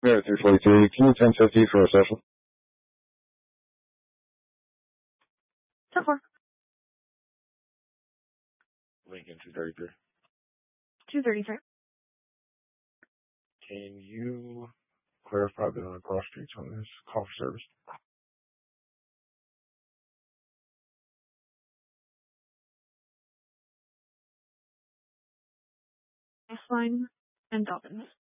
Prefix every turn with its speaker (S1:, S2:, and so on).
S1: Yeah, 343. Can you 1050 for a session?
S2: 10-4.
S1: Lincoln 233.
S2: 233.
S1: Can you clarify the cross streets on this call for service?
S2: Line and Dobbins.